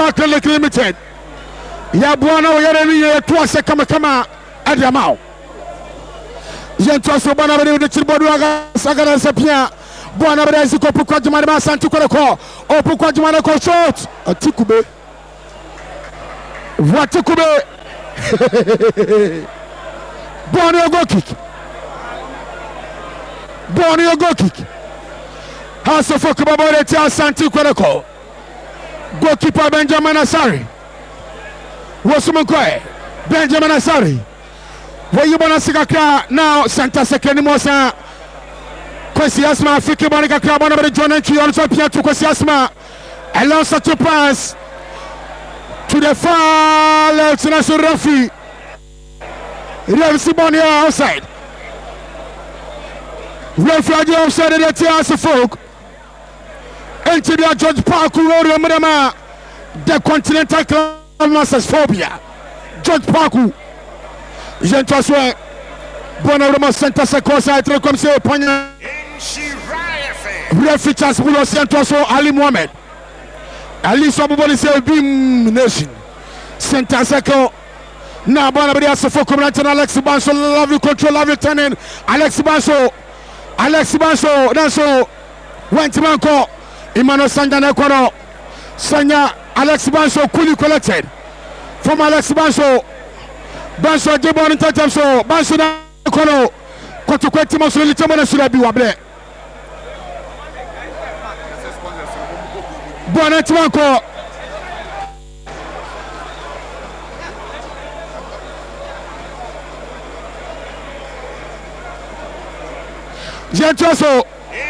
Global Clinic Limited. Yabuana Yere to us a kama at Yamau. Yentos Bonabadi with the Chiboduaga Sagara Sapia. Bonabadi is the Kopukwajimana Santuko, or Pukwajimana short. A Tikube. What Tikube? Borneo go kick. Borneo go kick. House of Fokababore Santuko. Goalkeeper Benjamin Asari. Wosumunkoe. Benjamin Asari. Where you want to see now? Santa Second Mosa. Kwesi Asma. Fiki Monica Crabon over the John Entry. Also Pierre to Kwesi Asma. Alonso to pass to the far left. National referee. Referee Bonia outside. Referee outside the Tias folk. Engineer George Parker Road the Continental Club Masters Phobia. George Parker. Jentoswe Bonaroma Center Secosa Trecom Se Panya Refichas Bulo Santoso Ali Mohamed Ali Soboli Se Bim Nation Center Seco now Bonabria Sofo Community Alex Banso love you control love you turning Alex Banso Danso went to Manco Imano Sanja Nekono Sanya Alex Banso Kuli collected from Alex Banso Jebon Tatam so Banso Nekono Kotukweti Mosuli Tamana Sulabi Wable Bonet Manco Gentoso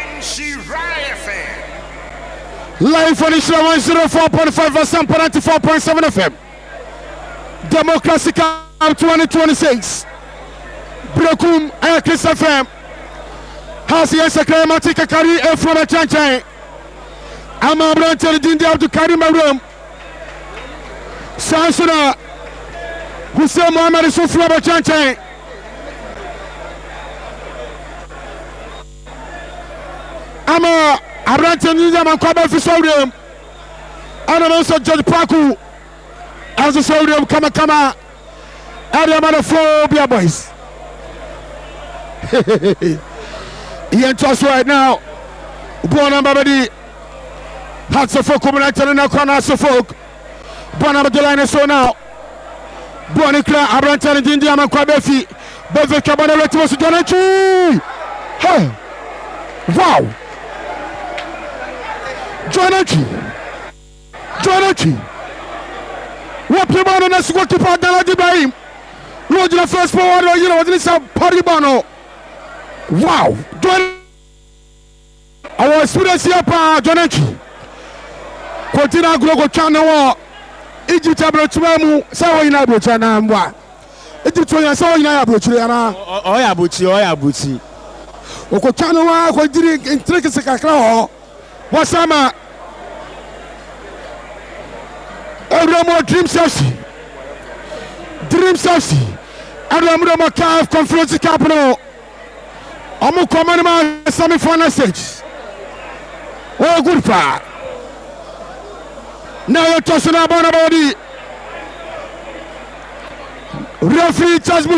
live on the show 104.5 and 94.7 FM. Democracy Cup 2026. Brokum and Chris FM. Hasi Esakre Matika Kari from a Chanchay. I'm a branch of the Dindy to carry my room. Sansuna Hussein Mohammed is from a Chanchay. I'm a Abranton Nizam and Kwaba for Sodium. And I'm also Judge Paku as a Sodium Kama. And I'm on a phobia boys. He enters right now. Buona Babadi. Hats of folk coming out in the corner of folk. Buona Badelina so now. Buonicla Abranton and India and Kwabefi. Both the Cabana Retos to Jonachi. Hey! Wow! Jonachi. What you want on us to keep out the Ibrahim? Roger the first forward, you know, this is a Paribano. Wow, I was students here, Jonachi. Continue Grogo Channel. Egypt Abrotwemu, Sawa in Abrotana. Egypt was so in Abrotana. Oyabuchi. Okochanoa, who did intricate Sakao. Wasama Abramo Dream Chelsea Abramo Caf Conference Capital Omo Command semi-final stage. Oh, good far. Now you're tossing up on body. Referee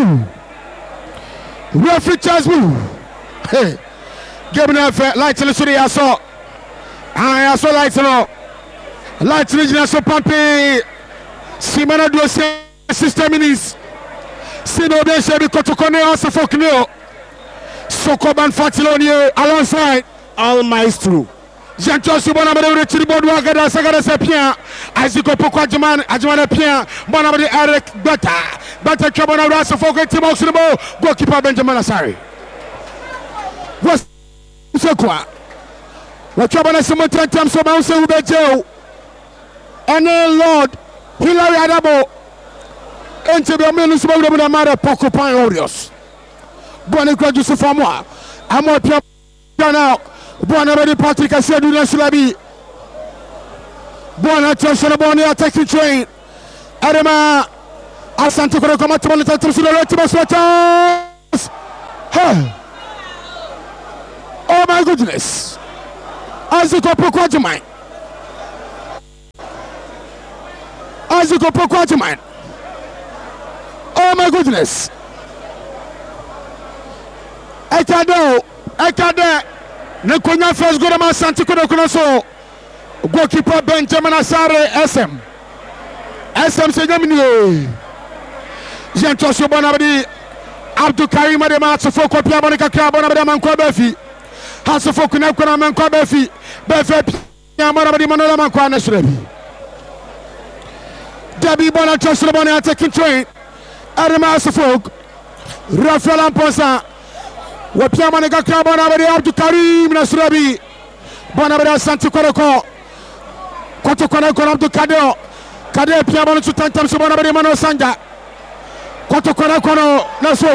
Chasmu. Hey, give me that light to the city. I saw lights on. Lights regional so pumpy. Simana do 60 minutes. Sino de Shebi Kotokone also for Kneo. Sokoban Fatiloni alongside All Maestro. Jantos Bonabade Richard Bodwaga Sagara Sapia. Aziko Pokwa Ajumana Pia. Bonabade Eric Bata Cabana Rasa for Timos goalkeeper Benjamin Asari. What's Sokwa? What trouble is some time so bounce over Joe and Lord Hillary Adabo into the minutes of the matter Poco Pine Orios. Bonnie Joseph Amwa. I'm more now. Bonnie Patrick, I said, do not be Bonnie Attention Bonnie taking train. Adama Asante Kokomatomata to the Retimus. Oh my goodness. As the couple quadrumite. Azuko Pokwajiman. Oh my goodness. Ekade. Nekonya first go ma Santi Kono so. Goalkeeper Benjamin Asare SM. SM se nyamini. Jento so bonabadi Abdul Karim de Matsofo kopia bonika kra bonabadi manko befi. Hasofo kuna manko befi. Befi ya bonabadi manola manko anashrebi. Debbie Bona Joshua Bona taking train. Adama Hasofo. Rafael Amposa. Wapia manika kra bonabadi Abdul Karim Nasrabi. Bonabadi Santi Koroko. Koto Koroko Abdul Kadeo. Kadeo pia bona tutantam so bonabadi Mano Sanja. Koto Koroko Naso.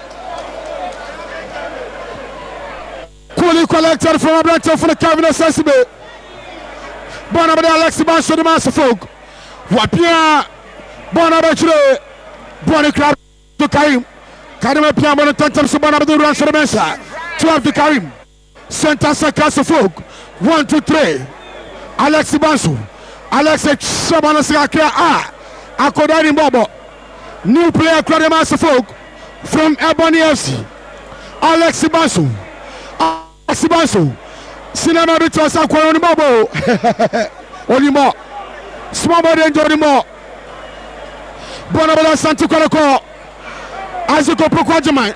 Kuli collected from Abrante for the Calvin Sensible. Bonabadi Alexi Banso de Masafog. Wapia Bonabadi Bonicrab to Karim. Karim Pia Bona Tantam Subonabadi Rancho Mensa. 12 to Karim. Santa Sakasafog. 1, 2, 3. Alexi Banso. Alexi Shabana Sakria. Akodari Bobo. New player Claudia Masafog from Ebony FC. Alexi Banso. Alexi Banso. Cinema Bitos Aquarium Bobo. Only more. Small body and Jody Moore. Bonabala Santi Koroko. Azuko Pokwajiman.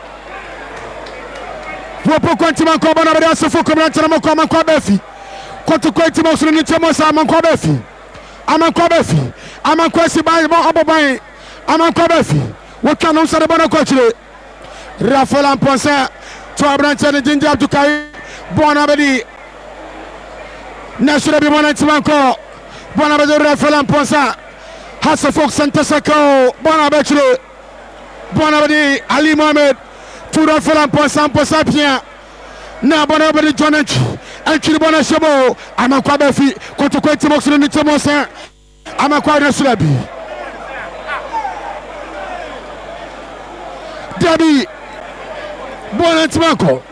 Pokwantiman Kobana Sofo Comrantama Coman Befi. Kotukotimos Nitamos Aman Kobefi. Aman Kobefi. Aman Kwesi by Obobai. Aman Kobefi. What can on Sarabana coach? Rafael Amponsa. To Abrancha and Ginger to carry Bonabadi. National Bonatimanko. Bonabadi Rafael Amponsa. Hasofok Santa Sako. Bonabadi. Bonabadi Ali Mohamed. To Rafael Amponsa Amponsa Pia. Na Bonabadi Jonach. Actually Bonashabo. Aman Kobefi. Kotukotimos Nitamos. Aman Kobefi. Debbie Bonatimanko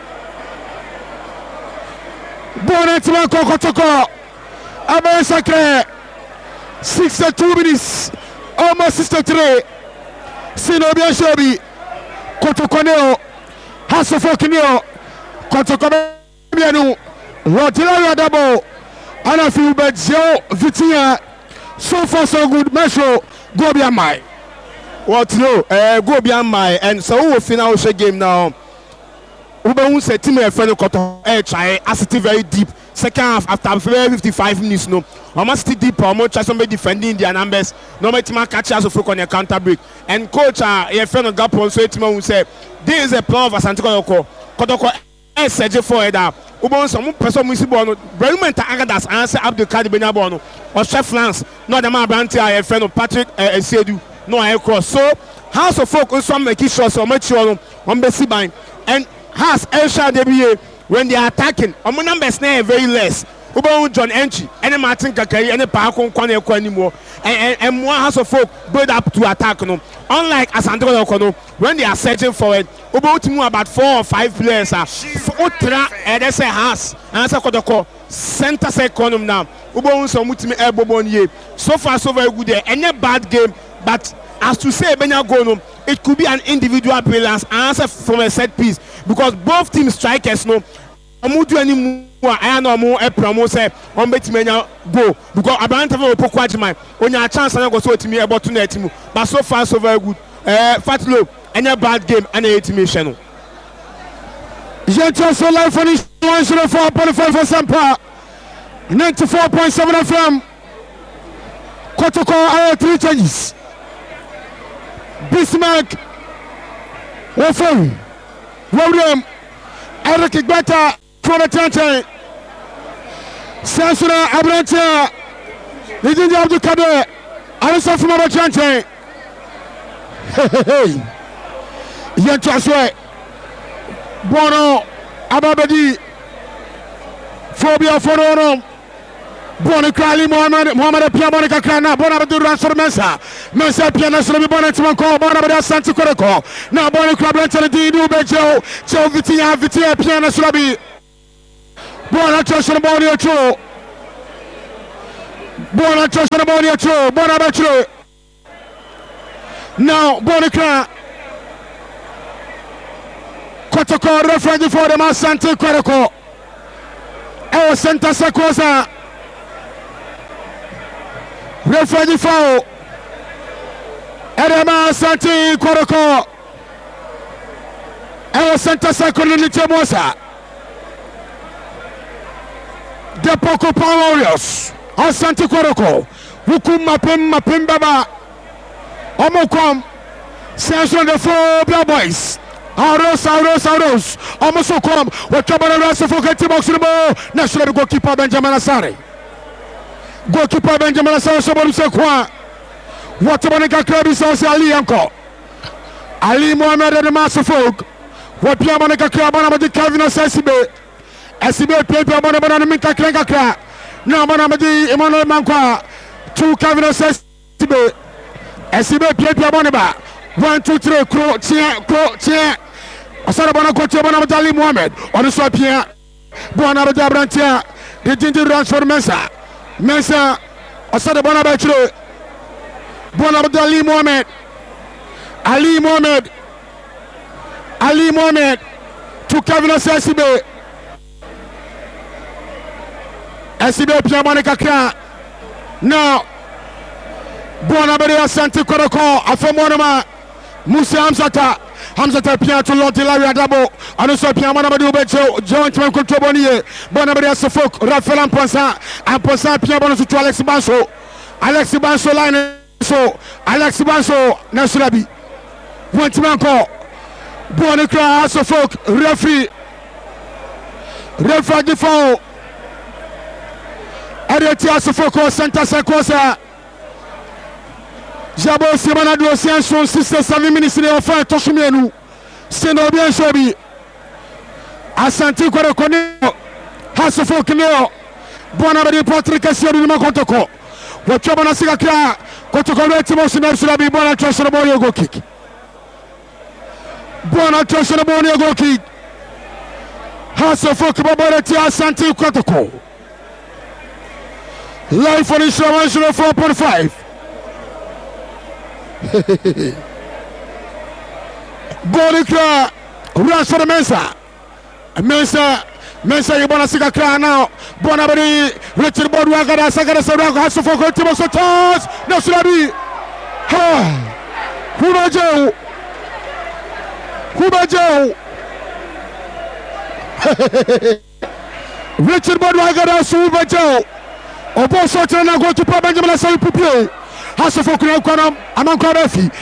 Kotoko Aban Sacre 62 minutes almost 63 Sinobia Shobi Kotokoneo Hasofokineo Kotoko Bianu Rotila Dabo Anafi Bejo Vitia so far so good Metro Gobia Mai. What no? Go beyond my and so we final game now. Uba say team friend Koto try as it very deep. Second half after 55 minutes no. Almost deep almost try somebody defending their numbers. No matter team catch us on a counter break. And coach your friend of Gapon so team will say this is a plan of Asante Kotoko SJ for that. Uba some person musibono. Brilliant Agadas answer Abdul Kadir Benabono or Chef France. Not the man Branty your friend of Patrick Sedu. No air cross. So House of Folk also make sure so much on Bessibine and has Elsha DBA when they are attacking. On my numbers now very less. Ubo John Enchi, any Martin Kakari, any Parkon Kone anymore. And more House of Folk build up to attack no. Unlike Asante Kono, when they are searching for it, Ubo Timu about 4 or 5 players are Utra and they say Has and Kodoko center second now. Ubo so mutimi Ebobonye. So far so very good there. Any bad game. But as to say Benya Gono, it could be an individual brilliance answer from a set piece because both team strikers know Amudu anymore. I know more a promo say on Betimenya go because Abrante will Pokwajiman when you a chance and I go so to me about to net him. But so far so very good. Fat low, any bad game and a mission. Gentle so life on his 104.5 for Sampa 94.7 FM. Kotoko I 3 changes. Bismarck, Wofon, William, Eric Igbata, from the Tante, Sansuna Abrante, Lidin Abdul Kader, Alison from the Tante. Hey, Yantaswe, Bono, Ababadi, Phobia Forum. Boni Krali Mohamed Pia Monica Kana, Bonabadu Ransor Mensa Piana Sulabi Bonatimanko, Bonabada Santi Koroko, now Boni Krablantan Dinu Bejo, Joe Vitia Piana Sulabi, Bonatosh and Bonio True, Bonatosh and Bonio True, Bonabatu, now Bonica Kotoko referee for the Asante Kotoko our center Sakosa referee foul Edema Asante Kotoko our center Sakosa Nitemosa the Poco Power Warriors Asante Kotoko Wukum Mapim Baba Omokom Sanson the four Black Boys Auros almost come what trouble the rest of the box in the ball national goalkeeper Benjamin Asare somebody say what about the club is also Ali Anko Ali Mohamed and the Master Folk what Piamonica club on the Calvin SCB paper on the Minka Klenka now Manamadi Emmanuel Mankwa 2 Calvin SCB paper on 1 2 3 crow tiens Asara bana coach bana Ali Mohamed on the swap here Buana Brantia the ginger runs for Mensa Asara bana Bachro Buana Ali Mohamed to Kevin SCB Piamana Kakra now Buana Asante Kotoko Afemonama Musa Hamzata Pia to Lord Ilaria Dabo, and also Piamana Becho, joint Mancotoboni, Bonabadia Suffolk, Rafael Amponsa, and Ponsa Piabano to Alex Banso line, so Alex Banso, Nasurabi, Pontimanco, Bonica Suffolk, referee Defoe, Ariatia Suffolk, Santa Sacosa. Jabo Simana do Ocean 6-7 minutes in the fight Toshumienu. Sendo bien Shobi. Asante Kotoko. Hasofo Kineo. Bonabadi Patrick Asiodima Kotoko. Wachobana Sigakra. Kotoko Retimo Sinabi Bona Troshabonio go kick. Bona Troshabonio go kick. Hasofo Kibabareti Asante Kotoko. Live for the show 104.5. Bonica runs for the Mensa you wanna see a cry now. Bonabari Richard Bodwagada Sagada Saraka has to forget to toss. No Sulabi. Hubajo Richard Bodwagada Subajo Oboso Chana go to Benjamin Asai Pupi. Hasofo kuna amankwa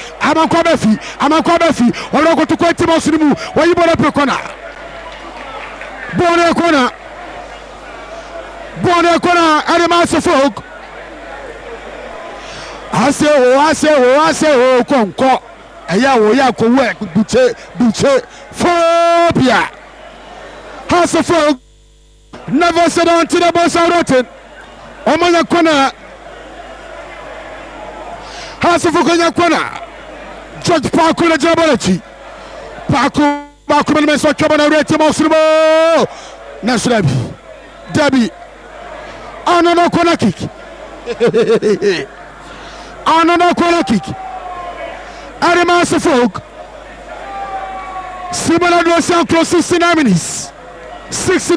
befi ologo to kweti mosirimu wayibora pekona bone kona arema sofok ase konko eya wo ya ko we buche phobia Hasofo never said until the boss are rotten omanya kona Hasofo kanya kona George Parker na Jabalachi Parker na meso chobana rete mosribo na srabi Dabi anana kona kick Arema Hasofo Simona do Ocean close 69 minutes 60.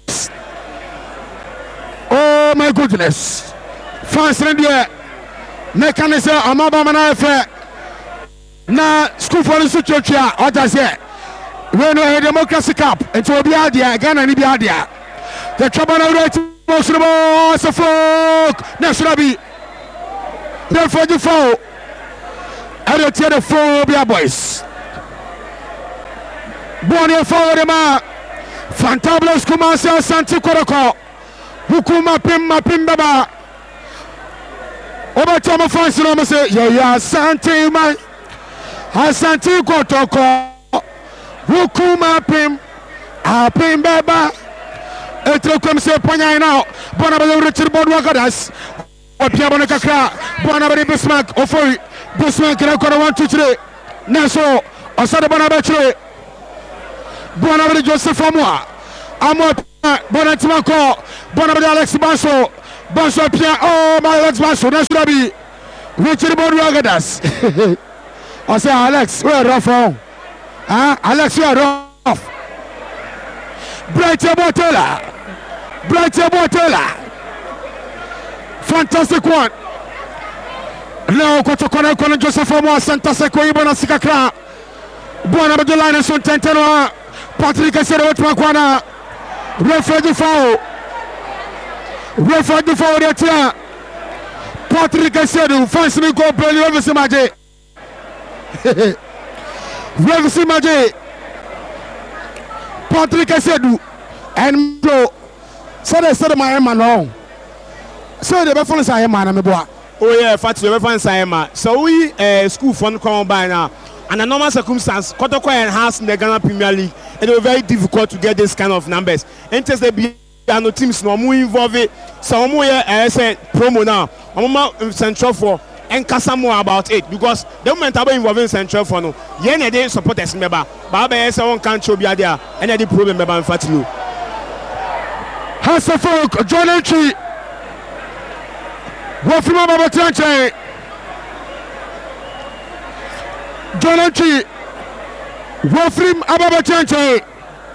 Oh my goodness fans in there mechanism amaba mana efe na school for institution otaze we no democracy cup into obi adia Ghana ni bi adia the trouble right possible so folk national be the for the foul and the four boys Bonnie forward the man fantabulous commence Asante Kotoko hukuma pim baba Oba Tomo fans no say yeah Asante man Asante Kotoko hukuma pim baba etro kom se ponya now bona ba Richard Bodwagadas opia bona kakra bona ba Bismarck ofoi Bismarck na kono 1 2 3 naso osade bona ba chire bona ba Joseph Amwa bona timako bona ba Alex Banso pia oh my Alex Banso na should be Richard Bodwagadas I say Alex, we're rough. Alex, we're rough. Brighton Botola. Fantastic one. Now Kotokona Joseph Omo Santa Seco Ibona Sikakra. Buona Badolina Son Tentano. Patrick Sero Makwana. Referee foul there. Patrick Sero fans me go play Revisi Maje. Revisi Maje. Patrick Sero and bro. So they said my man wrong. So the reference I am man me boy. Oh yeah, Fatu, the reference I am. So we school fund come by now. And a normal circumstance, Kotoko enhanced in the Ghana Premier League, and it was very difficult to get this kind of numbers. And just there be no teams no more involved. So more say promo now. I'm central for and kasa more about it because the moment I involved in central for no, yen they support us member. Baba is one can't be there, and any problem member in Fatu. Hasafok, John Entry. Wafima Babatranche. John Entry. Wafrim Ababatranche.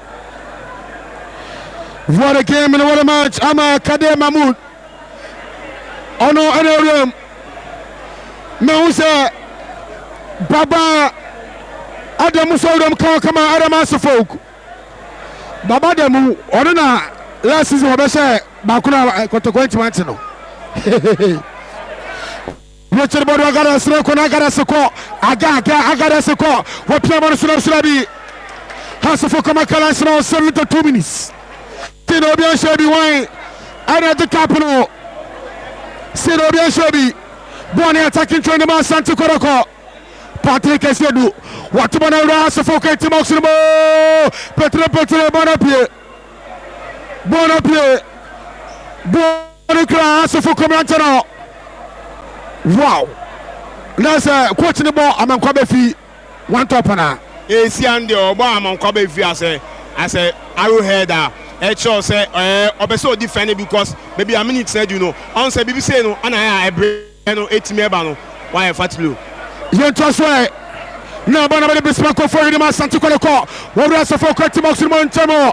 What a game and what a match. Ama Kader Mahmoud. Ono Room. Mausa Baba Adam Sodom Kama Adam Asafok. Baba Demu Onona last season Wabesha Bakuna Kotokwenchi Mantino. Richard Bodo Agada Soko Nagada Soko Agada Soko what Piamon Sulabi has for Kamakala 7 to 2 minutes. Tinobian Shabi wine and at the capital Sinobian Shabi Bonnie attacking Trainerman Santa Koroko Patrick Esedu what to Bonara Sofoko Timoximo Petre Bonapie for Comantano. Wow, that's a questionable among Kwabefi. One top now. Asian the Obama Kwabefi as a arrowheader. Echo say, Obeso defended because maybe a minute said, you know, on say BBC no, and I bring 8 members. Why Fatilu? You trust way. No, but I'm going to be spoken for the man Santa Coloko. What was the focus to Maximum Temo?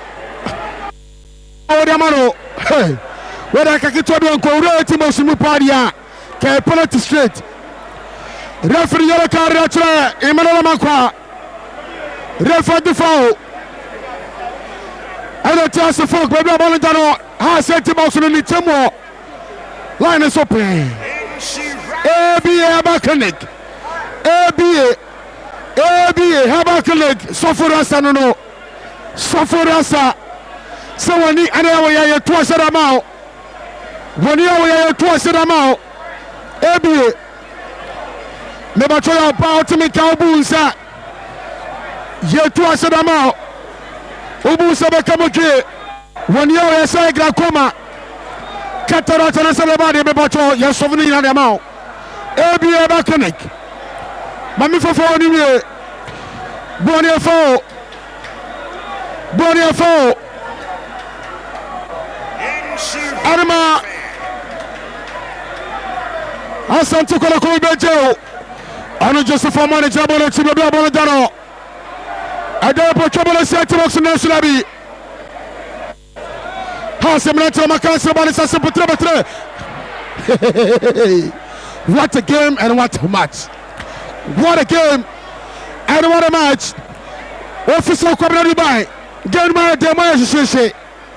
Oh, the Mano. Hey. Whether I can get to be on Correct Mosimu Padia, can penalty straight. Referee yellow card, Emmanuel Makwa. Referee the foul. And the chance of folk, baby, Bolintano has sent him also in the Timo. Line is open. ABA Habakkuk. ABA Habakkuk. Soforasa no. Soforasa. Someone need an hour twice at a mile. 1 year twice at a mile. ABA. Never try about to make Cowboys. Ye twice at a mile. Ubusa Bakamuki. 1 year I say glaucoma. Cataract and Salabadi Bebato, yes, souvenir at a mile. ABA Habakkuk. Mammy for 4 years. Boniafo. Adama Hassan Tukola Bejo. Anu Joseph manager Bola Chibaba Boladano. Adapo Chobola Satibox Nationabi. Hassan Nato Macansa Balisa Putre. What a game and what a match. What a game and what a match. Officer Community by Game Demo.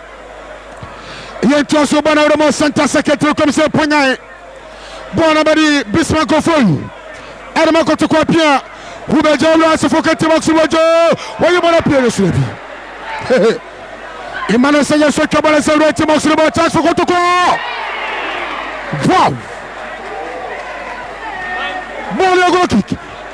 Yentoso Bonaramo Santa Secretary Commissioner Ponyai Bonabadi Bismarck Ofon Adamako to Kopia who be Jola Suffocating Moximojo where you want to play this lady. Emmanuel Sayer so trouble and celebrating Moximo chance for Kotoko. Wow. Ball go kick.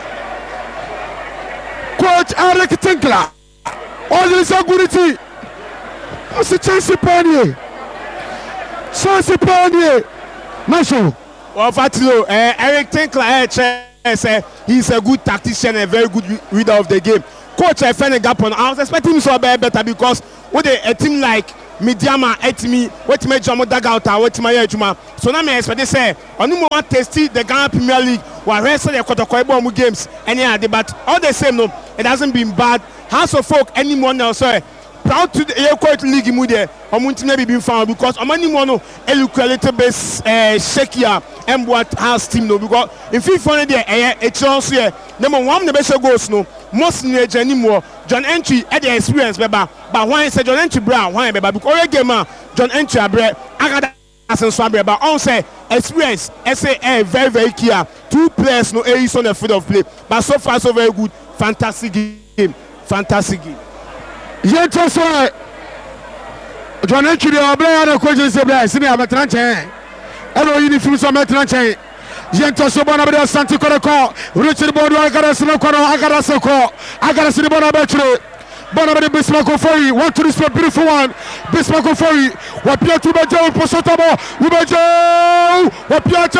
Coach Eric Tinkler. All this agility. What's the chance to pony? Chance pony. Marshall. Well, Fatilo, Eric Tinkler say he's a good tactician and a very good reader of the game. Coach, I find a gap on. I was expecting him to be better because with a team like Midiama, Etimi, what made Jamo Dagauta, what my Juma. So now I expect to say, on the moment tested the Ghana Premier League, we wrestle the Kotoko games any other, but all the same, no, it hasn't been bad. House of Folk anymore now, sorry. Proud to the Air Court League mood there, or maybe been found because I'm only one look a little bit shaky and what has team no because if you find there a chance here, number one the best goes no, most near anymore. John Entry had the experience, but why say John Entry Brown, why because all gamer John Entry Abre, I got as in Swabra, but on say experience, SA very, very clear. 2 players no ace on the field of play, but so far so very good, fantastic game. Yet also, John Entry, the Obey, question is a senior Matranche. Hello, uniform some Matranche. Yento Sobana de Santi Corco, Richard Bodo, I got a Sinocoro, I got a Soko, I got a Sinibona Betray. Bonabede Bismarck Ofori, want to this beautiful one. Bismarck Ofori, Wapia to Bejo, Posotabo, Ubejo, Wapia.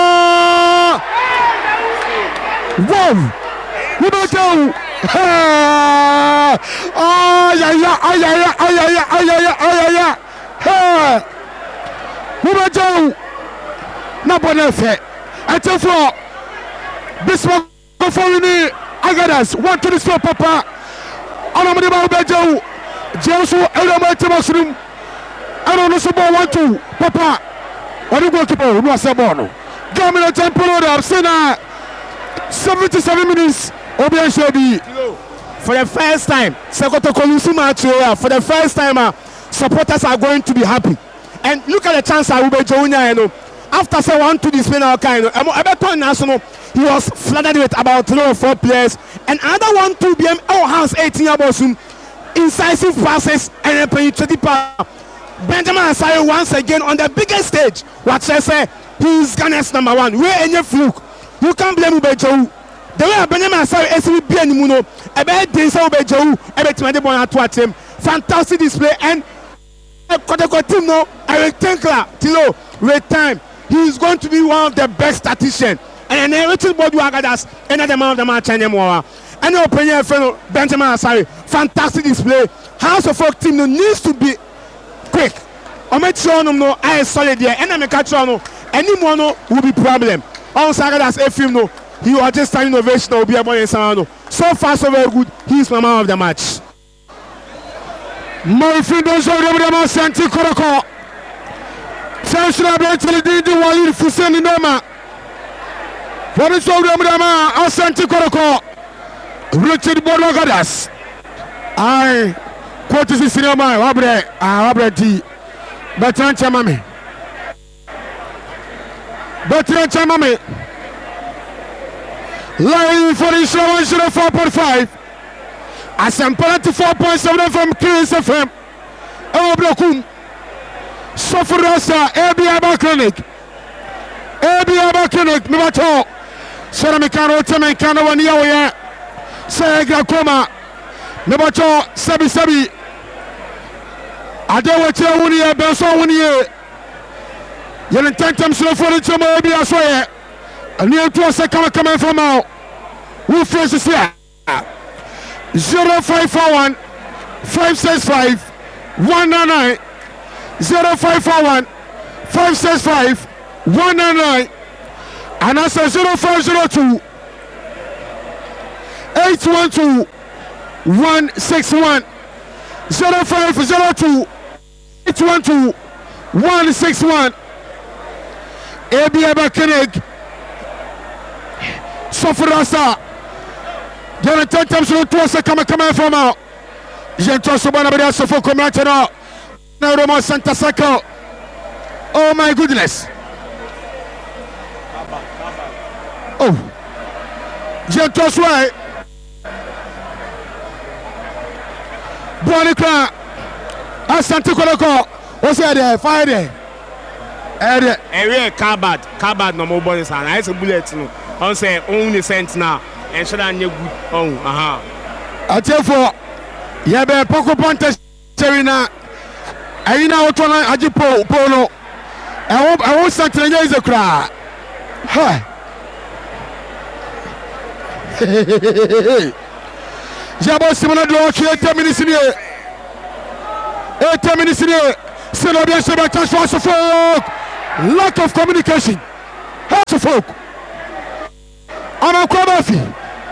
Wow, Ubejo. Ubejo. Nabonefe. Atefo. Bismarck Ofori, Agadas, want to this papa. Anamadi Babejo, Josu, Elamate Muslim, and on the Sabo 1-2, Papa. What do you go to Bo? No Sabono. Gamma Temple of Sena 77 minutes. Obian Shobi. For the first time, Sekoto Kolusi match for the first time, supporters are going to be happy. And look at the chance I will be joining. After say 1-2 display now kind of Everton National, he was flooded with about 3 or 4 players, and another 1-2 BM all has 18 years incisive passes and penetrative power. Benjamin Asare once again on the biggest stage. What I say, he is Ghana's number 1. Where any fluke, you can't blame Ubejo. The way Benjamin Asare is be any muno, a bad day so Ubejo, a bit twenty one at him. Fantastic display and Kotoko team no, I think Tilo with time. He is going to be one of the best statisticians. And then Richard Bodu Agadas, another man of the match anymore. And the opinion fellow Benjamin Asare, fantastic display. House of Folk team needs to be quick. I make sure no I solid there. And I make sure no anyone will be problem. On Agadas a film no, he was just an innovation will be a boy sound. So far so very good. He is the man of the match. My friend don't show them the Santi Koroko. Sensual Bentley did the Walid Fuseni Noma. What is all the Mama? Asante Koroko. Richard Bologadas. I quote is cinema. Wabre T. Bertrand Chamame. Line for the show 104.5. Asampala to 4.7 from Kings FM. Oh, Blokum. Sofurasa, ABA Clinic. ABA Clinic, Mimato. Saramikano, Temenkano, and Yawaya. Saga Koma. Mimato, Sabi. Adewatia Wunia, Benso Wunia. You're Tantam Slow for the Tomo ABA Soya. And near to a second coming from out. Who faces here? 0541 565 199 0541 565 199 and also 0502 812 161 0502 812 161 ABA Clinic Sofurasa. There are 10 times to us coming from out. Gentle Subana Sofo Comatano. Now Roma Santa Sacco. Oh my goodness. Oh. Gentle Sway. Bonica. Asante Koloko. What's there? Fire there. Area carbad no more bonus and I say bullet no. On say only cent now. And should I good? Oh, I tell for Yabe Poco Ponte Serena. I know what I Ajipo Polo. I won't start to raise a cry. Hi. Jabo Simona do 8 minutes in here. 8 minutes in here. Celebrate Sebastian House of Folk. Lack of communication. House of Folk. Amakobafi.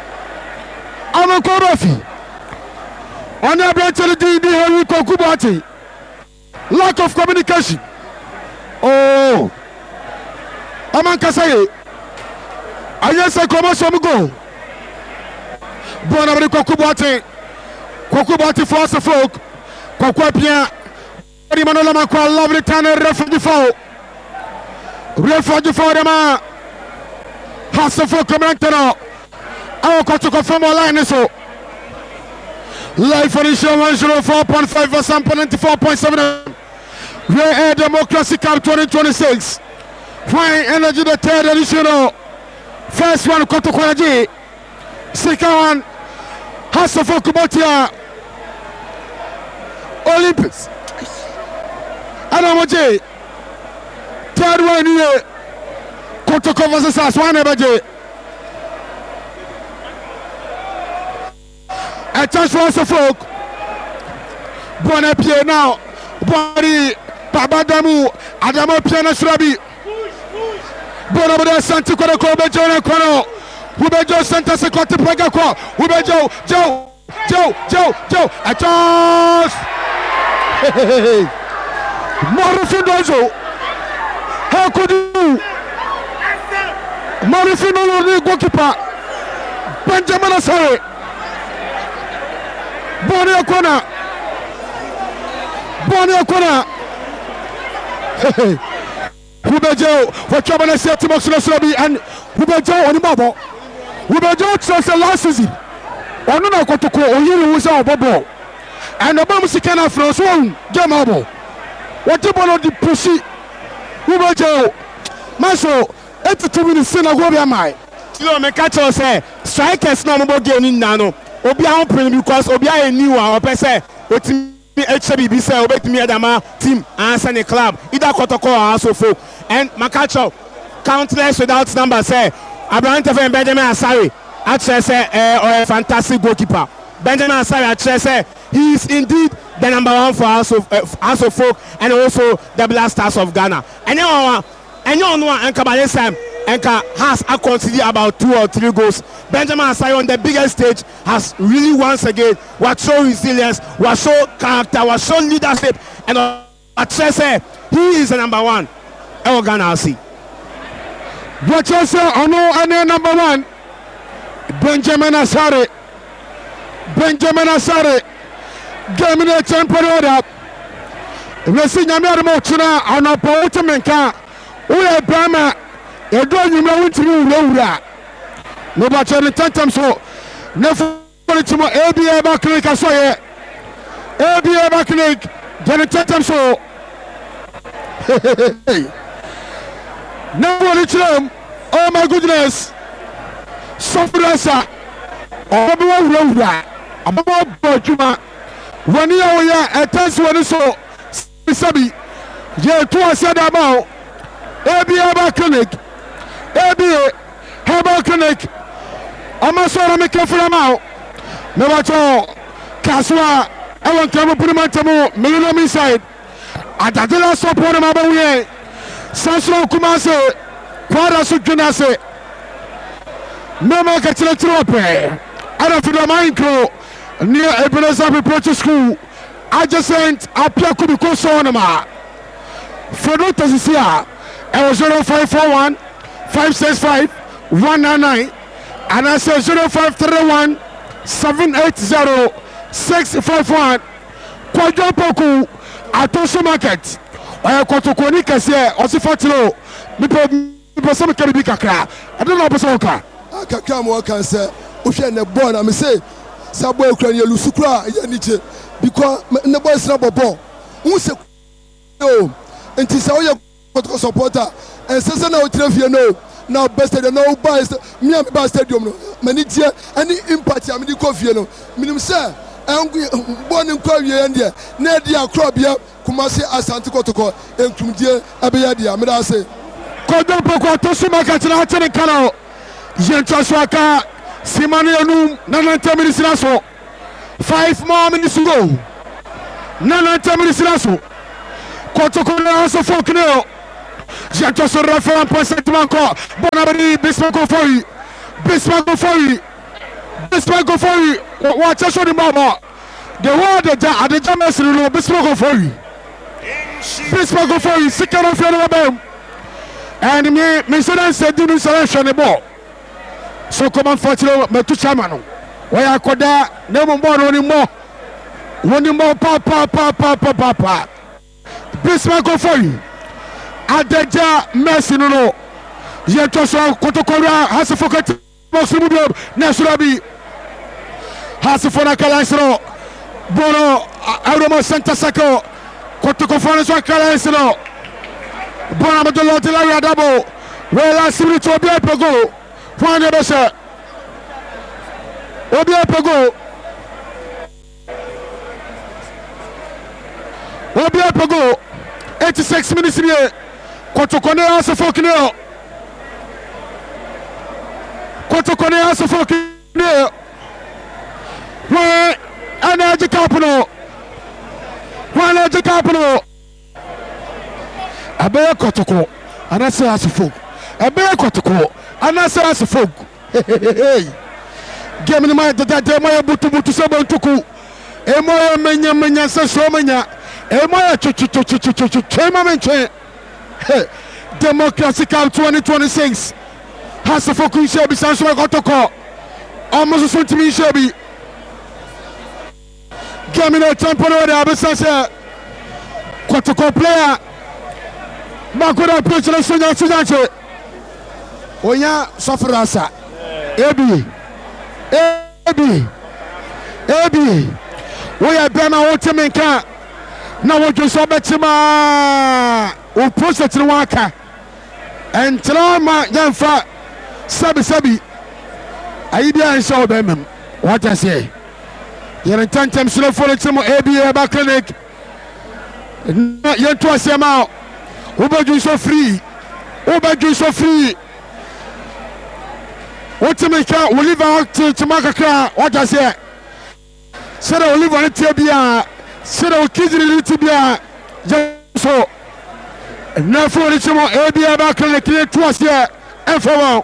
On a brought the Henry Kokubati. Lack of communication. Oh, Amankasaye. I guess I come some go. Bonabri Kokubati for us a folk. Kokwapia. Manola Makwa, lovely Tanner, refugee for them. Has a folk commentano. Our Kotuko from our line is so. Life on the show 104.5 versus 94.7. Rare Air Democracy Cup 2026. Fine Energy, the third edition. First one, Kotokoyaji. Second one, Hasafo Kubotia. Olympics. Adamoje. Third one, here. Kotoko versus Aswanebaje. A chance for us of folk. Bonne pied now. Body Babadamu Adamo Piana Srabi. Bonaboda Santi Kodako Bejo Kono. Ubejo Santa Secota Pagako. Ubejo Joe. A chance. Morifidozo. How could you? Morifino the goalkeeper. Benjamin Asare. Bonnie O'Connor. Ubejo, for Chabana said to Moxley and Ubejo on the bubble. Ubejo says the last season. Onuna Kotoko, Oyiri was our bubble. And the Bamusicana France won game bubble. What you want to proceed? Ubejo, Maso, 82 minutes in a go be my. You know, me catch us say strikers no more game in Nano. Obia on because Obia new our person. HBB say obetimi Adama team answer the club either Kotoko or Asofo and Makacho countless without number say Abraham Tefe Benjamin Asare actually say or a fantastic goalkeeper. Benjamin Asare actually say he is indeed the number one for Asofo and also the Blasters of Ghana. And you know and Kabale Sam and has considered about 2 or 3 goals. Benjamin Asare on the biggest stage has really once again was show resilience, was show character, was show leadership, and say he is the number one. Ghana see. What you say? I know and number one. Benjamin Asare. Game in a temporary up. We see Yamia Mochina on a Poutamenka. We are Brahma. You don't you know to you. No, but you're the tantum so. Never to my ABA Backlick. I saw it. ABA Backlick. Then the tantum so. Never to them. Oh my goodness. Sofrasa. Everyone wrote that. I'm about Bojuma. 1 year we are at times when so. Sabi. Yeah, 2 I said about ABA Backlick. ABA Herbal Clinic. Amasora make for them out. Never to Kaswa. I want to put him at Millennium inside. At the last support him about we. Sansro Kumase. Quara Sukunase. No more get to up. I don't feel my incro near Ebenezer Preparatory School. Adjacent Apia Kubiko Sonoma. For notice here. I was 0541 565 199 and I say 0531 780 651 Kwajopoku Atosu Market or Kotokoni Kasia or Sifatilo people some can be kakra. I don't know Basoka. I can come work and say Ocean the born I may say Sabo Ukraine Lusukra Yaniche because the boy is not a ball. Who say no and Tisao supporter and Sasa now now best no buys me am best stadium no many tier any impact am the coffee no minimum say born in Korea and there na dia crobia Kumasi Asante Kotoko and Kumdia Abeya dia me da say Kodo poko to suma ka tena tene kana Jenta swaka Simani anum 90 minutes na so 5 more minutes to go 90 minutes na so Kotoko na so fokneo J'ai sur le référent pour cette encore. Bon abri, Bismarck Foy. Bismarck go for you. Bismarck go for you. Watch us on the mama. The word at the James Rulu. Bismarck go for you. Bismarck go for you. Second of your name. And me said do no selection the ball. So come on for me to chairman. Why I could that never more anymore. One more pa. Bismarck go for you. Adeja Messi no. Yetoso Kotokora has a focus. Mosimudo Nasurabi has a phone Calaisro Bono Aromo Santa Saco Kotokofano Calaisro Bonamadolo Telaria Dabo. Well, I see to Obia Pago. One of us Obia Pago. Obia Pago 86 minutes here. Kotokone has a focus. Kotokone has a fucking near. Where an edge capital. One edge capital. A bear Kotoko, and I say as a folk. A bear Kotoko, and I say as a folk. Hey, give me the mind that Demoya Butu Sabon Tuku. Emoya Menya Somanya. Emoya Chemamente. Democracy Cup 2026. Has the focus shall be Sanso Kotoko. Almost a to me shall be. Give me no temporary Abisasa Kotoko player. Makoda President Sudanche. Oya Safrasa. Ebi. We are Bema Otemenka. Now what you saw Betima. O process in Waka. And Trama Yanfa. Sabi Aibia and Shaw Bemem. What I say? You're in 10 times slow for it. Some ABA clinic. You're twice a mile. Ubaju so free. What to make out? We'll leave out to Maka. What I say? Said I'll live on it to be a. Said I'll kids in it to be a. So. Now for it. Some ABA clinic twice here. And for all.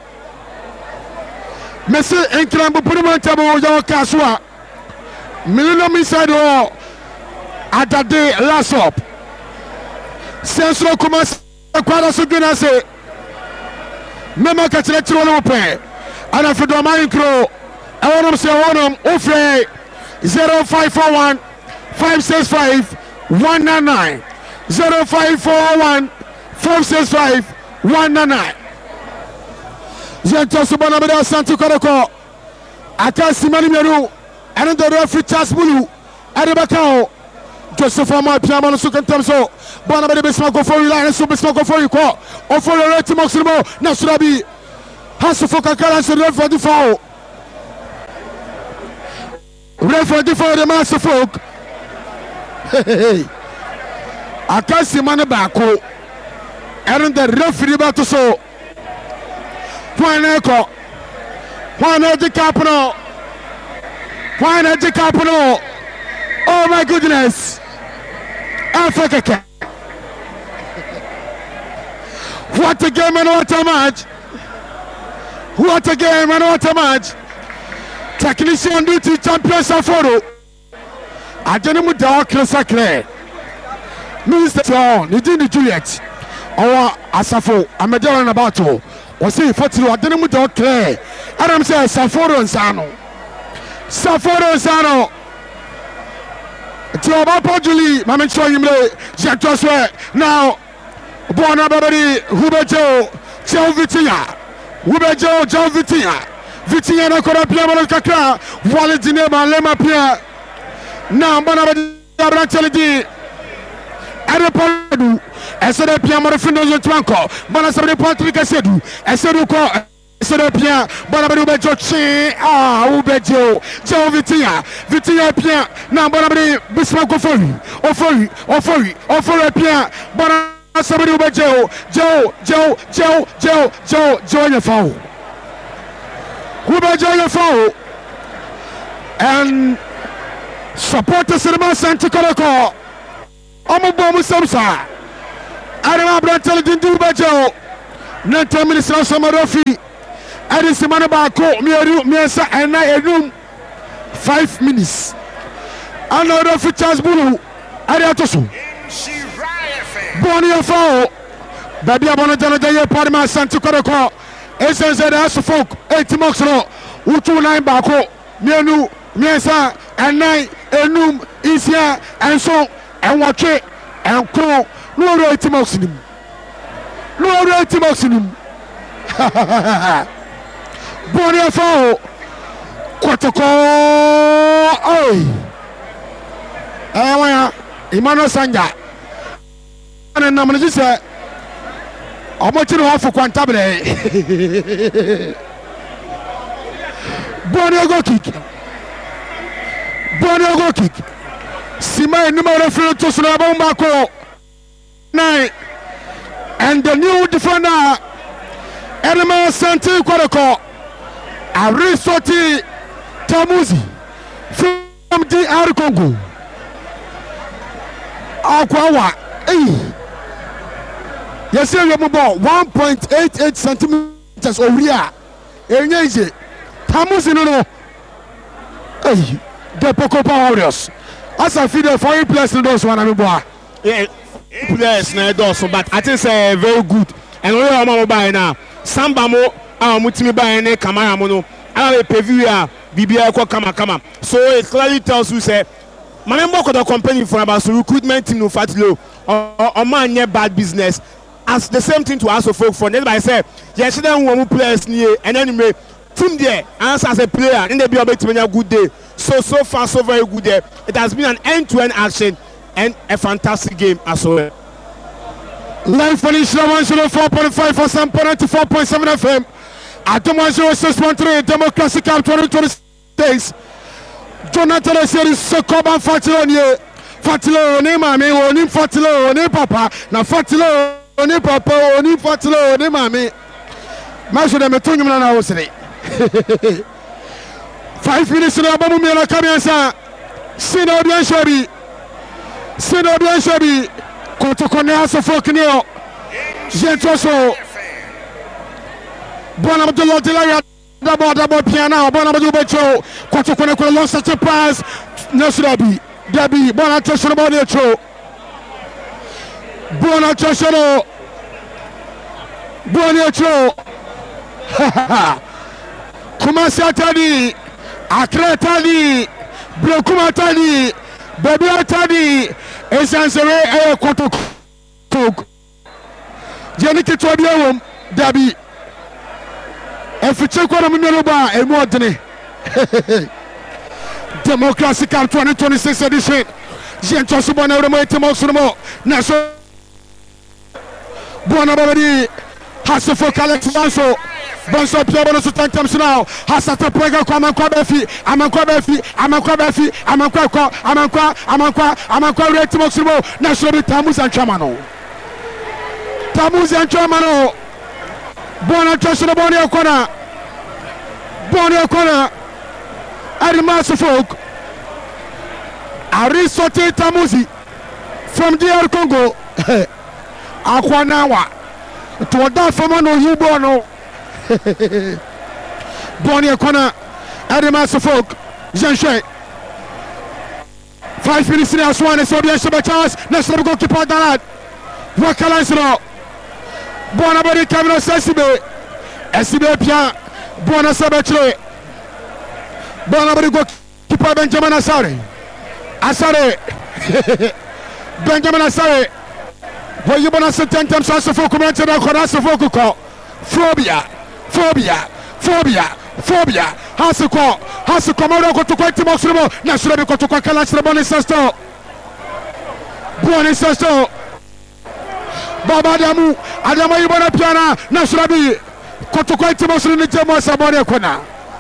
Messi Enkrambo Purumantabo Yawa Kaswa Milano Misado Adade Lasop Sensro Kumas Quara Sugunase Mema Catletro Lope and if you don't mind crow I want to say Ofre 0541 565 199 0541 565 199 Jentos Bonabeda Santo Koroko Akasi Manimeru and the referee Charles Bulu Adebakao Joseph Amar Piamano Sukantamso Bonabeda Bismarck for you line and Bismarck for you call or for your right to Maximo Nasurabi Hasufoka Kalas referee the foul referee for the master folk Akasi Manabako and the referee battle so One echo. One edge capital. Oh my goodness. Africa. What a game and what a match. Technician duty champions of photo. I didn't move dark sacre. Mr. John, you didn't Juliet. Or Asafo, I'm a general about to. Was he for you? I didn't move dark clear. Adam says Saforo and Sano. To Julie, Mamma showing him Jacques now. Bona Babadi, Hubejo, Joe Vitia, Joe Vitia, Vitia, Corapia, Kaka, Walitinema, Lema Pia. Now, Bonabadi, Abratelli, Adapadu, Essere Piamo Fino Twanko, Bonasari Patrick Sedu, Esseruko, Esserepia, Bonabadi Bejo, Ubejo, Joe Vitia Pia, now Bonabadi, Bismarck Ofori, Pia, Bonabadi. Somebody over Joe in the foul. Who by Joe your foul? And supporters in the man Santa Coloco. I'm a bomb with some side. I don't know about telling you by Joe. 9 minutes now, some Rofi. ɛde sima no baako mmiɛnsa ɛna enum 5 minutes ana ɔdɔ fi Charles Bulu ɛde ato so bɔɔni yɛfa o baabi a bɔɔni gyanagyɛ yɛ paadi ma Asante Kɔdɔkɔ esense de Asofok 8 marks no wotu 9 baako mmienu mmiɛnsa ɛnan enum nsia ɛnso ɛnwɔtwe ɛnkoro no ɔdɔ 8 marks nim no ɔdɔ 8 marks nim bɔɔni yɛfa o Kɔtɔkɔ ɔy ɛyɛ wɔn ya Emmanuel Sanja ɛna nam ne sisɛ ɔmo kyerɛ hɔ afɔ kwantabere bɔɔni go kick sima enum a refere to so na bɔn baako 9 and the new defender Edema Asante Kɔdɔkɔ Arisoti Tamuzi from DR Congo Akwawa yɛsɛ yɛ mu bɔ 1.88 centimeters owia ɛnyɛ ise Tamuzi no the Poco Power Warriors asa fi the foreign players no those one am boa players na those but I think say very good and we are mo buy now Samba mo a mo timi buy ne Kamara mo no ala preview a bibia ko kama so it clearly tells you say my member of the company for about recruitment team no fatilo or man nye bad business as the same thing to us of folk for then by say yes then one players near and anyway team there answer as a player and they be able to make a good day so far so very good there it has been an end-to-end action and a fantastic game as well. Live finish 104.5 for some 94.7 FM at 106.3 Democracy Cup 2026. Jonathan Eseri Sokoban Fatilo ni mami oni Fatilo oni papa na Fatilo oni papa oni Fatilo oni mami masho de metonyu na hosere 5 minutes na bamu mi na kamiansa Sino Obian Shabi Kɔtɔkɔ ne Asofok ne o jento so Bona Abdullah Dilaya double piano Bona Abdul Becho Kɔtɔkɔ ne ko long such a pass Nasrabi Dabi Bona Toshoro Bona Cho Bona Toshoro Bona Cho Kumasi Atadi Accra Atadi Blokuma Atadi Baby Atadi Esansere Kɔtɔkɔ Jeniki Tobiawom Dabi Efiche kwa mimi roba emu odene Democracy Cup 2026 edition Jento so bona remo etemo so mo na so bona babadi Hasofo Alex Manso Bonso Pierre Bono so tantam so now Hasata Prega kwa amankwa retimo so mo na so bi Tamuzi Antwamano Bona Toshiro Bona Kona Edema Asofok Arisoti Tamuzi from DR Congo Akwanawa to that former no Yubono Bona Kona Edema Asofok Jean-Che 5 minutes in Aswan and Sobian Shabachas National Goalkeeper Danad Wakalansro Bona Body Camino Sibe Pia Bona Sabatre Bona Body Goalkeeper Benjamin Asare Benjamin Asare where you want to sit 10 times as a folk commented on Asofok Phobia has to come out to quite Moximo National to Kalas Boni Sesto Baba Adamu Ibana Piana Nashrabi Kotokwati Mosri Jemo Sabone Kona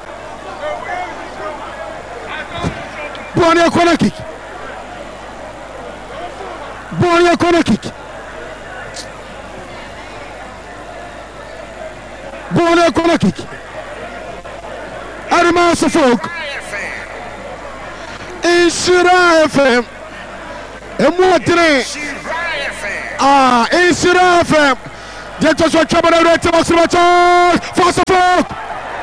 Boni Kona kick Edema Asofok Inshira FM Emotire Inshira FM Jento so trouble rate box for Asofok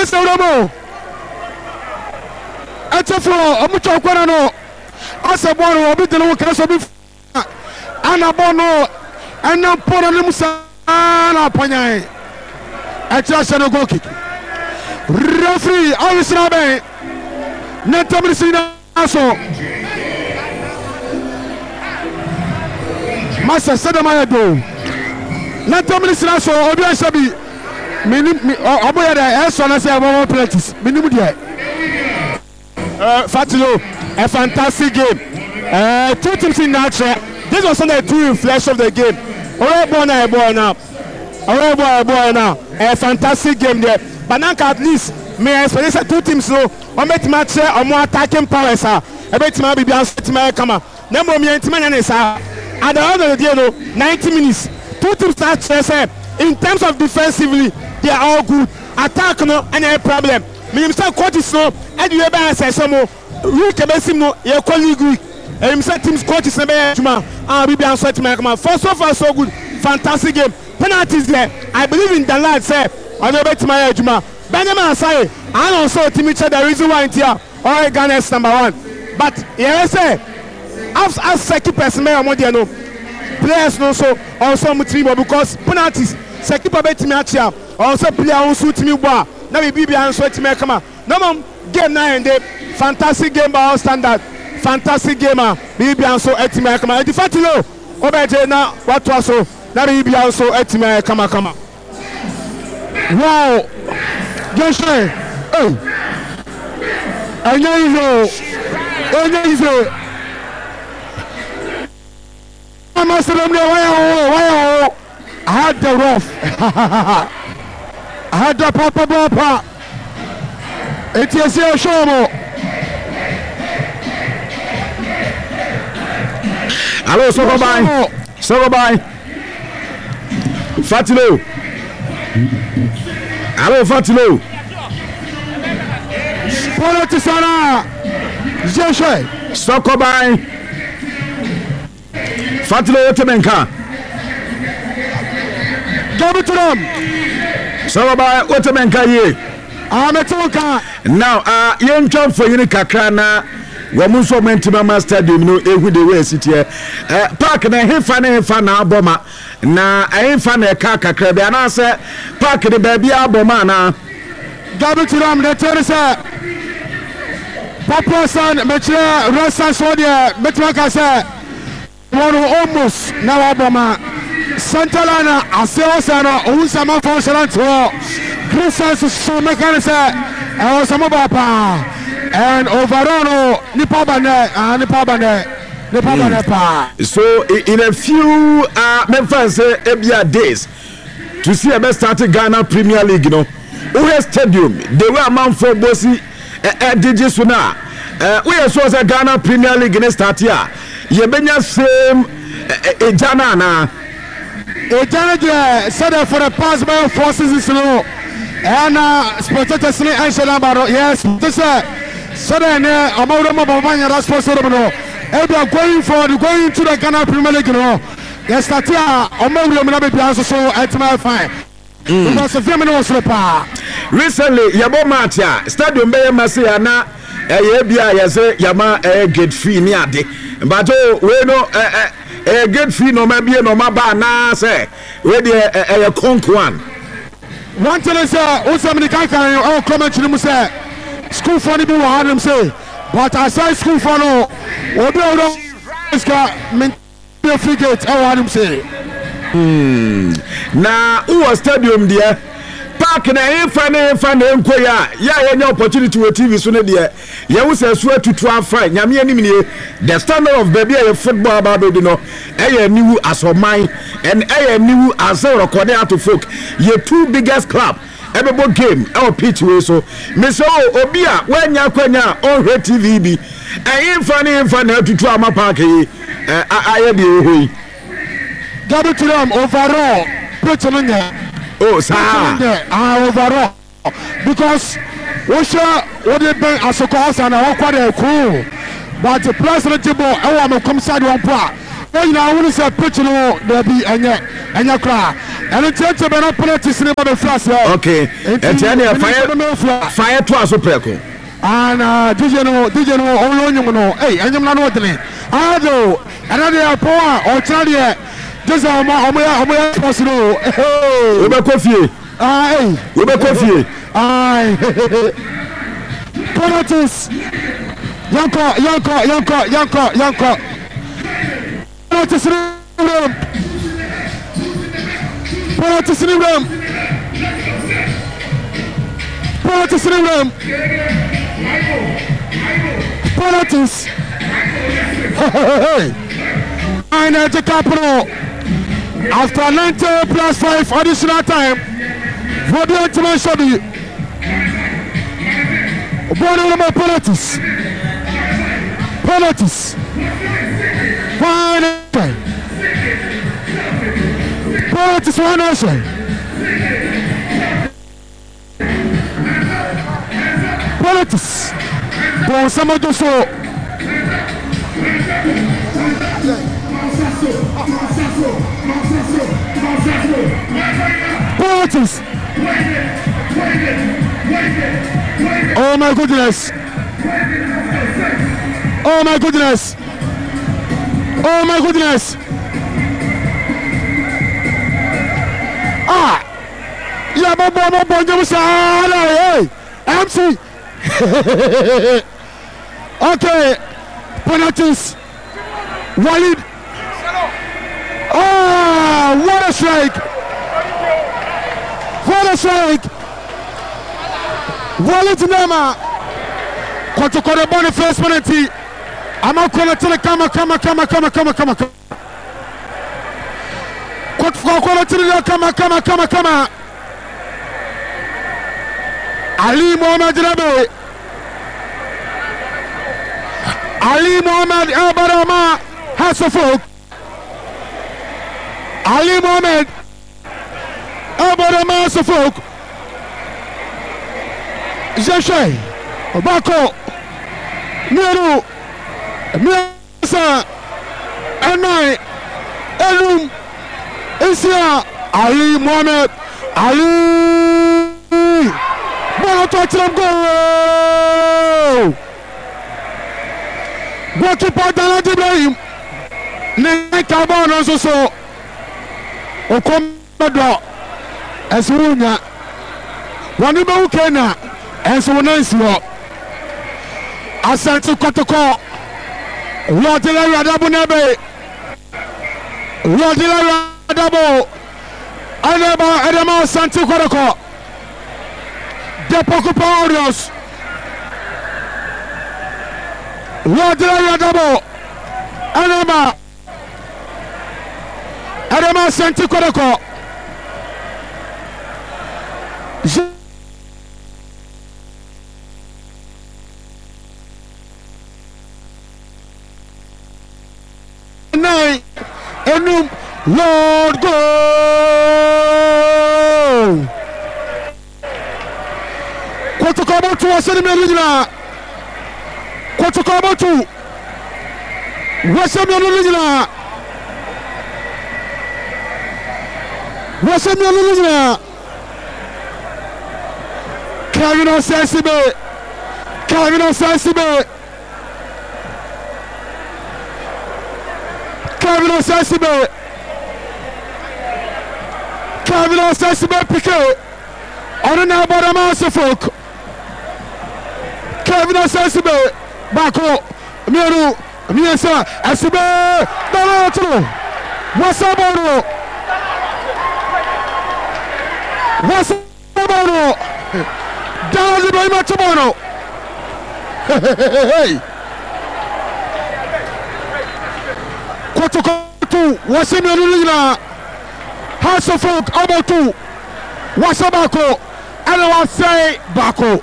Mr. Romo. Etefo omucho kwara no. Ase bono obi de no kaso bi ana bono ana poro ne musa na panyan. Etia se no goal kick. Referee Awisra ben. Netamri sina so. Masa Sadamaya do. Netamri sina so obi ashabi. Oboya da eso na say more practice. Minimum there. Fatilo, a fantastic game. Two teams in nature. This was on the true flesh of the game. Alright, boy now. A fantastic game there. But now at least may I expect two teams no. On bet match or more attacking powers. I bet my baby and set my camera. Number me and Timana. At the end of the day, no 90 minutes. Two teams start say in terms of defensively, they are all good. Attack no any problem. Minister coaches no and you ever say some more we can be no your colleague and Mr. teams coaches na juma we be answer to my first so far so good fantastic game penalties there I believe in the lad say I know bet my juma Benjamin say I also team each the reason why here all Ghana's number 1 but here say as second person me among there no players no so also team because penalties second bet me here also player also team boy now we be answer to me come on no mom game 9 day fantastic game by all standard fantastic game be answer to me come on the fatilo obeje na what was so now we be answer to me come on wow just say anya izo amasalam ne why I had the rough I had the papa. It is your show. Hello, so bye. Fatilo. Hello, Fatilo. Follow to Sana. Joshua. Soko bye. Fatilo Temenka. Give it to them. So bye. Otemenka ye. Ametoka. Now, young John for you kakra na wamuso mentima stadium no ehu de we sit here. Park na hefa na aboma na hefa na ka kakra be na say park de baby aboma na. Gabi tiram de teresa. Papa san metre rasa so de metima ka say one almost na aboma. Santalana Aseosana Unsama Fonsalanto Christmas so mechanism and some papa and overall Nipabane pa. So in a few Memphis Ebia days to see a best starting Ghana Premier League, you know, Uwe Stadium, they were a man for Bossy DJ Suna. We are so as a Ghana Premier League in a start here. Yebenya same Ejana na. Ejana said for the past by 4 seasons no. And sponsors ni Angela Baro. Yes, this so then Amorama Babanya responsible no. They are going to the Ghana Premier League no. Yes, that here Amorama be also so at my fine. Because of them no slepa. Recently, Yabo Matia Stadium Bay Masia na Yebia yase Yama gate fee ni ade. But we no gate fee no maybe no maba na say we dey conquan. One thing is also American can comment to them say school for be what them say. But I say school for no obi iska men free gate what them say. Na who stadium there park na efa enkoya ya nya opportunity with TV so ne there ya wo say so atutu afan nyame anim ne the standard of baby a football about do no e new asoman and e new as record out to folk ye two biggest club ebebo game our pitch we so me so obi a wanya kwanya on TV bi efa na atutu ama park yi aye de hoyi gabe to them overall pitch no nya. Oh, sir. Overall, because we sure what they bring as a cause and our quite cool. But the president table, I want to come side one part. Then I want to say, pitch no, there be any cry. ɛno nkyɛnkyɛ bɛ no penalties ne ba bɛfiri aseɛ. Okay. Ɛtiɛ fire to aso prɛko. Ana DJ no ɔno onyum no ɛnyum na no ɔdene ado ɛna de apo a ɔkyerɛ deɛ jesa ɔmo sports no wobɛkɔ fie wobɛkɔ fie penalties yankɔ penalties ne wram penalties ne wram penalties and the capital after 90 plus 5 additional time for the ultimate shot. One number penalties. Penalties one nation. Penalties. Bon sama do so. Penalties. Oh my goodness. Ah. Yeah, hey. MC. Okay. Penalties. Walid. Oh, what a strike. Walid Nema. Kotokore bone first penalty. Ama kona tele kama. Kotokore tele kama. Ali Mohamed Rabe. Ali Mohamed Barama Hasafok. Ali Mohamed Barama Hasafok. Jeshe Bako Miru Miasa Enai Elum Isia Ali Mohamed Ali Bono touchdown goal. Goalkeeper Dalad Ibrahim ne kabon nso so okomedo esurunya woni be ukena enso wonansi ho Asante Kotoko Lodila Radabo Nebe Lodila Radabo Adama Asante Kotoko Depoku Paulos Lodila Radabo Adama Asante Kotoko Enum Lord go Kotoko to waseni melina Kotoko to wasemi melina Kavino Sensibe Kavino Sensibe Piquet on an Abadama Suffolk. Kavino Sensibe Bako Miru Miesa Asibe Dalato Wasaboro Dalazi by Matabono. Hey Kotokotu Wasimilina House of Folk Abotu Wasabako Anawasai Bako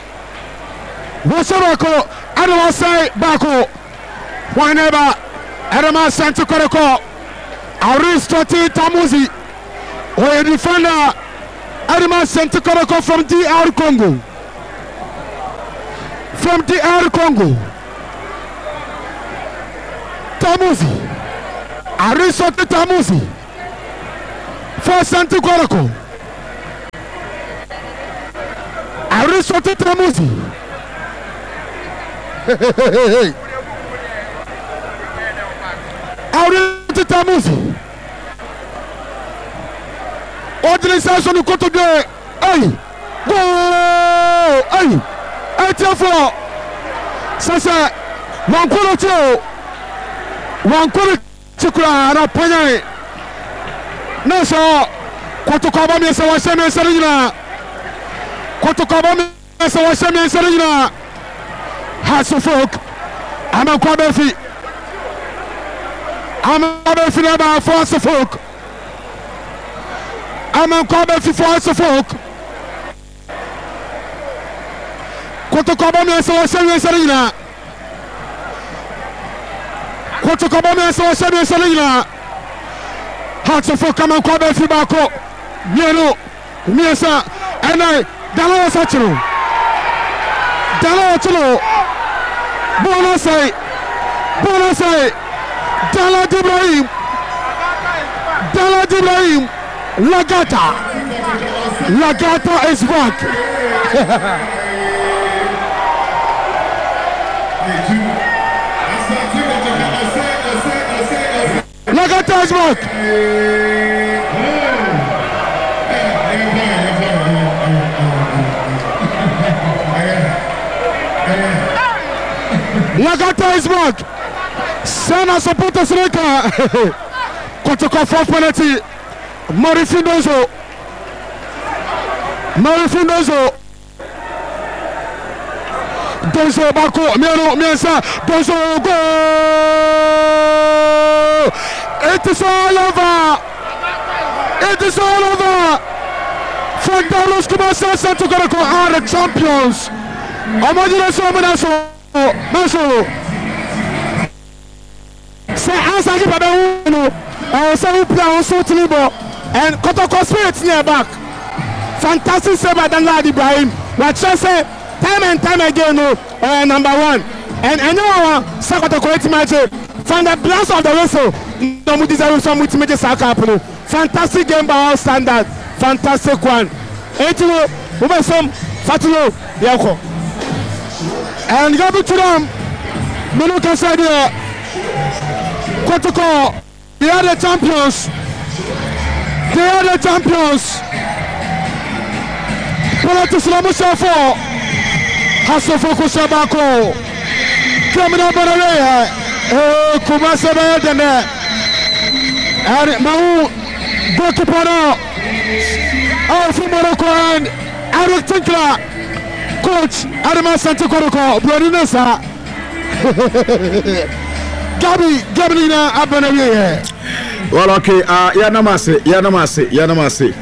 Wasabako Anawasai Bako whenever Adama Santa Koroko Aristotle Tamuzi or a defender Adama Santa Koroko from DR Congo Tamuzi Aristotle Tamuzi for Santi Koroko. Aristotle Tamusi. Aristotle Tamusi. Odile Sanson Koto de. Hey! Go! Hey! Etiafo. Sasa Wankolo Cho. Wankolo Chikura na panya. Nasa Kotokoba Mesa Waseme Sarina. Kotokoba Mesa Waseme Sarina. Hasofok. Ama Kwabefi. Ama Kwabefi na for Hasofok. Ama Kwabefi for Hasofok. Kotokoba Mesa Waseme Sarina. Kotokoba Mesa Waseme Sarina. Hasofok ama Kwabefi bako. Mieno. Miesa. Enai. Dalo Sachiro. Dalo Chilo. Bonasai. Bonasai. Dala Ibrahim. Dala Ibrahim. Lagata. Lagata is back. Lagata is back. Lagata is back. Sana supporters Reka. Kotoko fourth penalty. Marifindozo. Marifindozo. Dozo Bako. Miano Miensa. Dozo go. It is all over. It is all over. Fantalos Kumasa Santo Koroko are the champions. Imagine so Maso. Say answer give about no. Say who play on so tilibo and Kotoko Spirit near back. Fantastic save by Dala Ibrahim. What say time and time again no number one. And anyone Sakotoko Etimaje from the blast of the whistle. No mu deserve some with Meje Saka. Fantastic game by all standard. Fantastic one. Etilo Ubesom Fatulo Yako. And Gabi to them, Menuka said here, Kotoko, they are the champions. They are the champions. Polatus Lamusafo, Hasofoko Sabako, coming up on the way, Kumasa Bedene, and Mau Gokipano, Alfa Morocco, and Eric Tinkler. Coach Adama Santo Koroko, Brodinesa. Gabi na abanaye. Well, okay, Yanamase.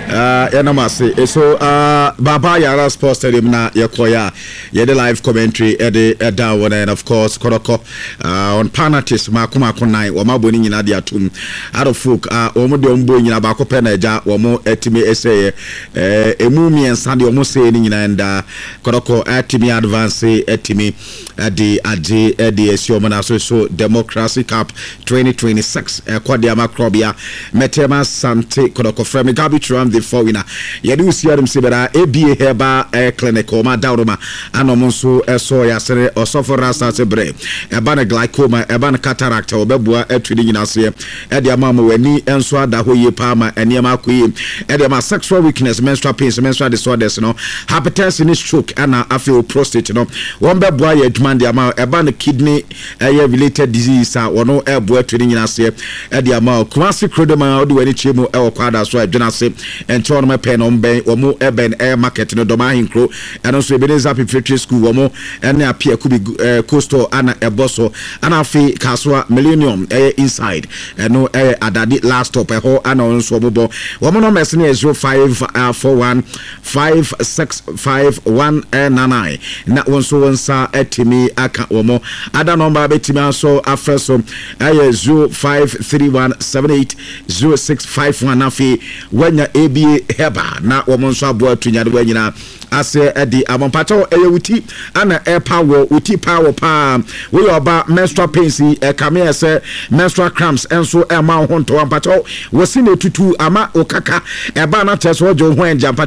So Baba Yara Sports Stadium na yakoya the live commentary down one, and of course Koroko on Panatis Makuma Konai or Maboni nyina dia tum out of folk omo de ombo nyina ba ko penaja omo etimi essay emumi en sande omo say nyina and Koroko etimi advance etimi the esio na so Democracy Cup 2026 kwadia makrobia Metema Sante Koroko frame Gabi Tram the for winner yedu siadum sibera ABA heba clinic o ma dauruma anomo so eso ya sere osofo rasa sebre eba na glaucoma eba na cataract obebua atwidi nyina se e de amama wani enso ada hoye pa ma eniema akoyi e de ma sexual weakness menstrual pains menstrual disorders no hypertension stroke ana afio prostate no won bebua ya adwuma de ama eba na kidney related disease a wono ebo atwidi nyina se e de ama kwasi krodema odi wani chiemu e okwada so adwena se encho no pen on ben omo eben air market no doma hinkro and so Ebenezer Preparatory School omo ene apia kubi coastal ana eboso ana afi kaswa millennium inside no adadi last stop ho ana onso obo omo no mesne 0541565199 na onso wonsa etimi aka omo ada number betimi aso afreso 0531780651 afi wanya ebie heba na wɔn nso aboa tunya de wanyina ase edi amompacho wuti ana power wuti power pa we oba menstrual pains kame ese menstrual cramps enso ma ho nto ampacho wosi na tutu ama okaka eba na teso ojo ho enja